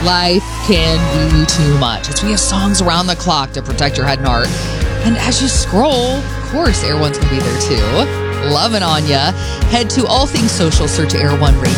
Life can be too much. As we have songs around the clock to protect your head and heart. And as you scroll, of course, Air One's going to be there too. Loving on ya. Head to All Things Social, search Air One Radio.